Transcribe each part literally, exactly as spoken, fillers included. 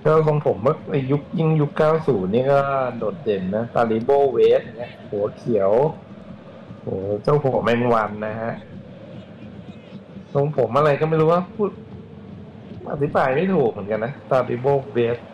ก็ของผมเมื่อในยุคยิ่งยุคเก้าสิบนี่ก็โดดเด่นนะตาลิโบเวสเนี่ยหัวเขียวโอ้เจ้าหัวแมงวันนะฮะทรงผมอะไรก็ไม่รู้ว่าพูดอธิบายไม่ถูกเหมือนกันนะตาลิโบเวส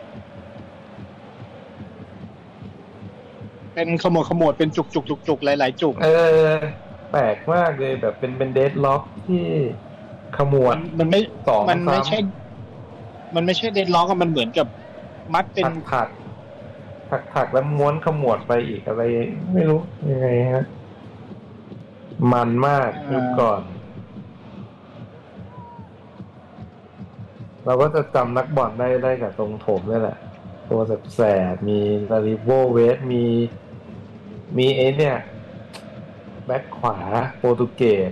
เป็นขมวดขมวดเป็นจุกจุกจุกจุกหลายๆจุกเออแปลกมากเลยแบบเป็นเป็นเดดล็อกที่ขมวดมันไม่สองมันไม่ใช่มันไม่ใช่เดดล็อกมันเหมือนกับมัดเป็นถักถักถักแล้วม้วนขมวดไปอีกอะไรไม่รู้ยังไงฮะมันมากยุคก่อนเราก็จะจำนักบอลได้ได้กับตรงผมนี่แหละตัวแสบๆมีลาริโบเวสมีมีเอเนี่ยแบ็คขวาโปรตุเกส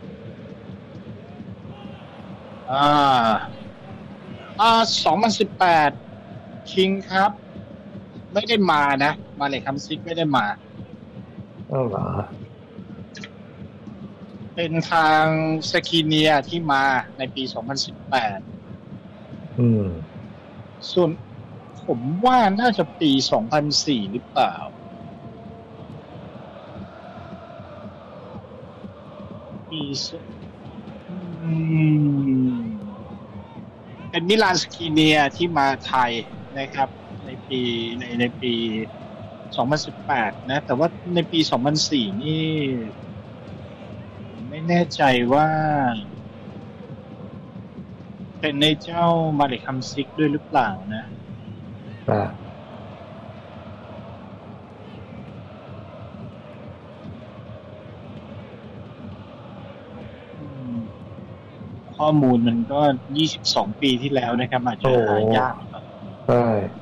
อ่าอ่าสองพันสิบแปดคิงครับไม่ได้มานะมาเลยคัมซิกไม่ได้มาอ้าวเหรอเป็นทางสกีเนียที่มาในปีสองพันสิบแปดอืมส่วนผมว่าน่าจะปีสองพันสี่หรือเปล่าปีอืมเป็นมิลานสกีเนียที่มาไทยนะครับในปีในในปีสองพันสิบแปดนะแต่ว่าในปีสองพันสี่นี่ไม่แน่ใจว่าเป็นในเจ้ามาเลคัมซิกด้วยหรือเปล่านะอ่าข้อมูลมันก็ยี่สิบสองปีที่แล้วนะครับอาจจะหายากใช่